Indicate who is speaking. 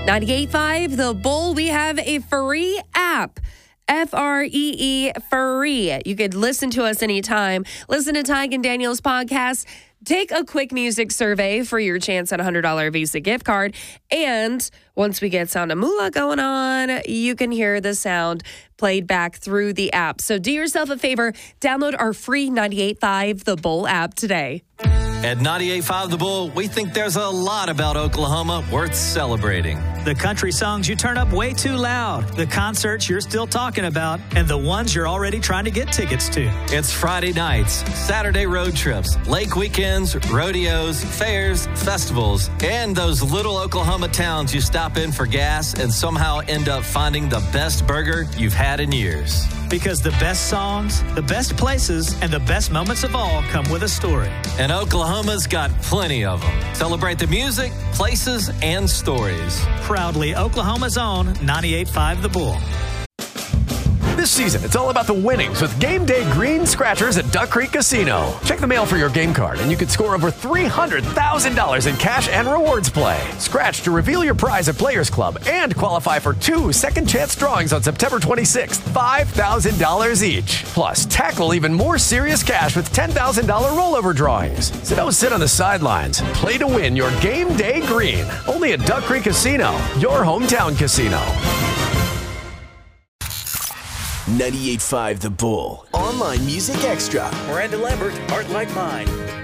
Speaker 1: 98.5 The Bull, we have a free app. Free, free. You could listen to us anytime. Listen to Tyke and Daniel's podcast. Take a quick music survey for your chance at a $100 Visa gift card. And once we get Sound of Moolah going on, you can hear the sound played back through the app. So do yourself a favor, download our free 98.5 The Bull app today.
Speaker 2: At 98.5 The Bull, we think there's a lot about Oklahoma worth celebrating.
Speaker 3: The country songs you turn up way too loud, the concerts you're still talking about, and the ones you're already trying to get tickets to.
Speaker 2: It's Friday nights, Saturday road trips, lake weekends, rodeos, fairs, festivals, and those little Oklahoma towns you stop in for gas and somehow end up finding the best burger you've had in years.
Speaker 3: Because the best songs, the best places, and the best moments of all come with a story.
Speaker 2: And Oklahoma's got plenty of them. Celebrate the music, places, and stories.
Speaker 3: Proudly Oklahoma's own 98.5 The Bull.
Speaker 4: This season, it's all about the winnings with Game Day Green Scratchers at Duck Creek Casino. Check the mail for your game card, and you could score over $300,000 in cash and rewards play. Scratch to reveal your prize at Players Club and qualify for 2 second-chance drawings on September 26th, $5,000 each. Plus, tackle even more serious cash with $10,000 rollover drawings. So don't sit on the sidelines. Play to win your Game Day Green. Only at Duck Creek Casino, your hometown casino.
Speaker 5: 98.5 The Bull. Online Music Extra.
Speaker 6: Miranda Lambert, Heart Like Mine.